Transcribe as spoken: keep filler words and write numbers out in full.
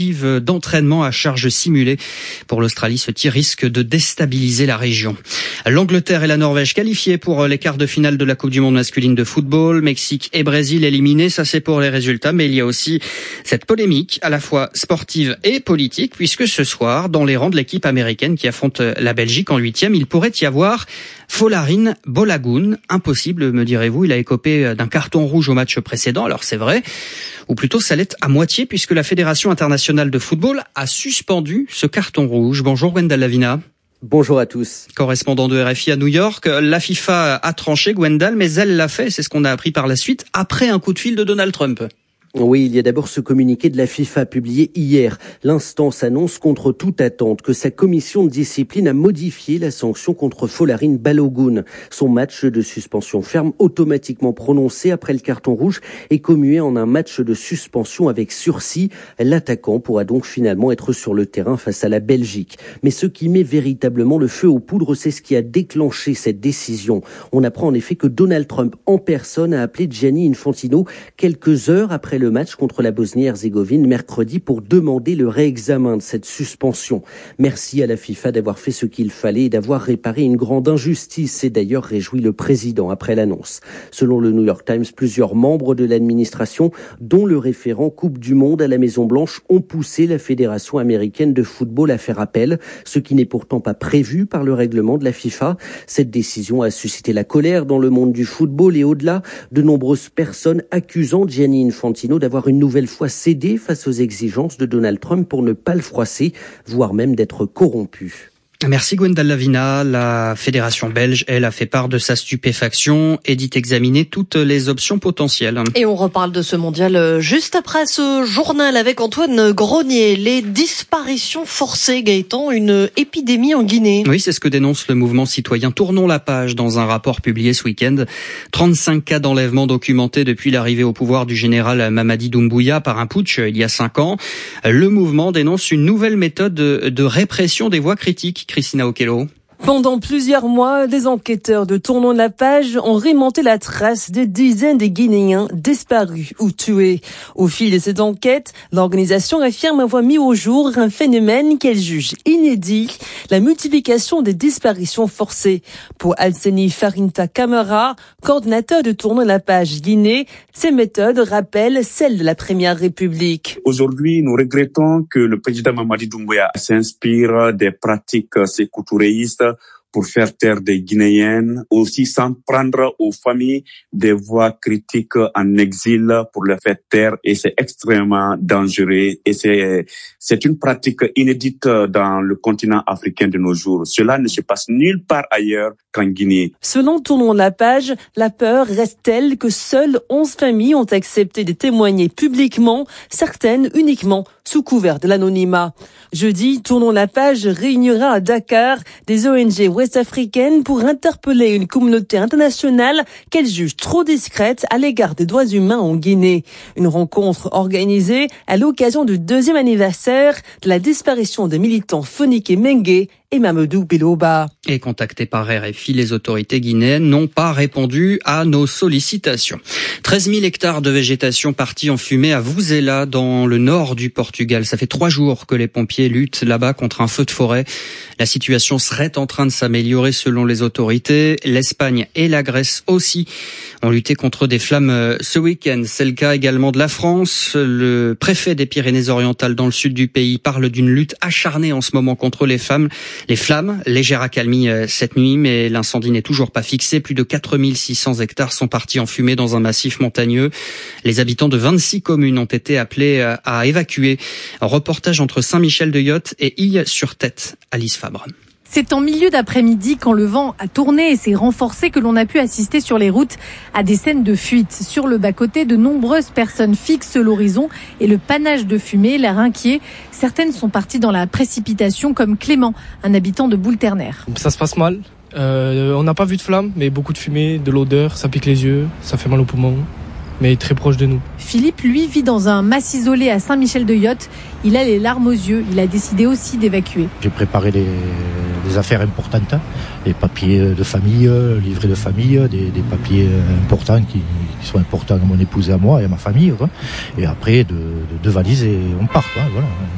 massive d'entraînement à charge simulée. Pour l'Australie, ce tir risque de déstabiliser la région. L'Angleterre et la Norvège qualifiées pour les quarts de finale de la Coupe du monde masculine de football. Mexique et Brésil éliminés, ça c'est pour les résultats. Mais il y a aussi cette polémique à la fois sportive et politique, puisque ce soir, dans les rangs de l'équipe américaine qui affronte la Belgique en huitième, il pourrait y avoir Folarin Balogun. Impossible, me direz-vous, il a écopé d'un carton rouge au match précédent, alors c'est vrai. Ou plutôt ça l'est à moitié, puisque la Fédération internationale de football a suspendu ce carton rouge. Bonjour Gwendal Lavina. Bonjour à tous. Correspondant de R F I à New York, la FIFA a tranché, Gwendal, mais elle l'a fait, c'est ce qu'on a appris par la suite, après un coup de fil de Donald Trump. Oui, il y a d'abord ce communiqué de la FIFA publié hier. L'instance annonce contre toute attente que sa commission de discipline a modifié la sanction contre Folarin Balogun. Son match de suspension ferme automatiquement prononcé après le carton rouge est commué en un match de suspension avec sursis. L'attaquant pourra donc finalement être sur le terrain face à la Belgique. Mais ce qui met véritablement le feu aux poudres, c'est ce qui a déclenché cette décision. On apprend en effet que Donald Trump en personne a appelé Gianni Infantino quelques heures après le match contre la Bosnie-Herzégovine mercredi pour demander le réexamen de cette suspension. Merci à la FIFA d'avoir fait ce qu'il fallait et d'avoir réparé une grande injustice, s'est d'ailleurs réjoui le président après l'annonce. Selon le New York Times, plusieurs membres de l'administration, dont le référent Coupe du Monde à la Maison-Blanche, ont poussé la Fédération américaine de football à faire appel, ce qui n'est pourtant pas prévu par le règlement de la FIFA. Cette décision a suscité la colère dans le monde du football et au-delà, de nombreuses personnes accusant Gianni Infantino d'avoir une nouvelle fois cédé face aux exigences de Donald Trump pour ne pas le froisser, voire même d'être corrompu. Merci Gwendal Lavina. La fédération belge, elle, a fait part de sa stupéfaction et dit examiner toutes les options potentielles. Et on reparle de ce mondial juste après ce journal avec Antoine Grenier. Les disparitions forcées, Gaëtan, une épidémie en Guinée. Oui, c'est ce que dénonce le mouvement citoyen Tournons la page dans un rapport publié ce week-end. trente-cinq cas d'enlèvement documentés depuis l'arrivée au pouvoir du général Mamadi Doumbouya par un putsch il y a cinq ans. Le mouvement dénonce une nouvelle méthode de répression des voix critiques. Christina Okello. Pendant plusieurs mois, des enquêteurs de Tournons la page ont remonté la trace de dizaines de Guinéens disparus ou tués. Au fil de cette enquête, l'organisation affirme avoir mis au jour un phénomène qu'elle juge inédit, la multiplication des disparitions forcées. Pour Alseni Farinta Camara, coordinateur de Tournons la page Guinée, ces méthodes rappellent celles de la Première République. Aujourd'hui, nous regrettons que le président Mamadi Doumbouya s'inspire des pratiques sécoutouréistes pour faire taire des Guinéennes, aussi s'en prendre aux familles des voix critiques en exil pour les faire taire, et c'est extrêmement dangereux et c'est c'est une pratique inédite dans le continent africain de nos jours. Cela ne se passe nulle part ailleurs qu'en Guinée. Selon Tournons la page, la peur reste telle que seules onze familles ont accepté de témoigner publiquement, certaines uniquement sous couvert de l'anonymat. Jeudi, Tournons la page réunira à Dakar des O N G ouest-africaines pour interpeller une communauté internationale qu'elle juge trop discrète à l'égard des droits humains en Guinée. Une rencontre organisée à l'occasion du deuxième anniversaire de la disparition des militants Fonike Mengue et Mamadou Biloba. Et contactés par R F I, les autorités guinéennes n'ont pas répondu à nos sollicitations. treize mille hectares de végétation partis en fumée à Vuzela, dans le nord du Portugal. Ça fait trois jours que les pompiers luttent là-bas contre un feu de forêt. La situation serait en train de s'améliorer selon les autorités. L'Espagne et la Grèce aussi ont lutté contre des flammes ce week-end. C'est le cas également de la France. Le préfet des Pyrénées-Orientales dans le sud du pays parle d'une lutte acharnée en ce moment contre les flammes. Les flammes, légère accalmie cette nuit, mais l'incendie n'est toujours pas fixé. Plus de quatre mille six cents hectares sont partis en fumée dans un massif montagneux. Les habitants de vingt-six communes ont été appelés à évacuer. Un reportage entre Saint-Michel-de-Yotte et Ille-sur-Tête. Alice Fabre. C'est en milieu d'après-midi, quand le vent a tourné et s'est renforcé, que l'on a pu assister sur les routes à des scènes de fuite. Sur le bas-côté, de nombreuses personnes fixent l'horizon et le panache de fumée, l'air inquiet. Certaines sont parties dans la précipitation, comme Clément, un habitant de Boule-Ternaire. Ça se passe mal. Euh, on n'a pas vu de flamme, mais beaucoup de fumée, de l'odeur, ça pique les yeux, ça fait mal aux poumons, mais très proche de nous. Philippe, lui, vit dans un mas isolé à Saint-Michel-de-Yotte. Il a les larmes aux yeux. Il a décidé aussi d'évacuer. J'ai préparé des, des affaires importantes, les papiers de famille, livrets de famille, des, des papiers importants qui, qui sont importants à mon épouse et à moi et à ma famille. Quoi. Et après, deux de, de valises et on part. Quoi, voilà.